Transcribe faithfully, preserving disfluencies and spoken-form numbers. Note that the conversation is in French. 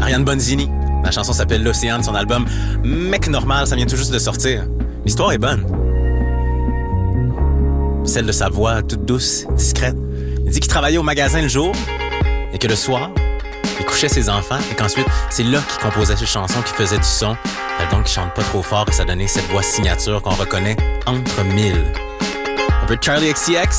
Ariane Bonzini. La chanson s'appelle L'Océan de son album Mec Normal, ça vient tout juste de sortir. L'histoire est bonne. Celle de sa voix toute douce, discrète. Il dit qu'il travaillait au magasin le jour et que le soir, il couchait ses enfants et qu'ensuite, c'est là qu'il composait ses chansons, qu'il faisait du son. Donc, il chante pas trop fort et ça donnait cette voix signature qu'on reconnaît entre mille. Un peu de Charlie X C X.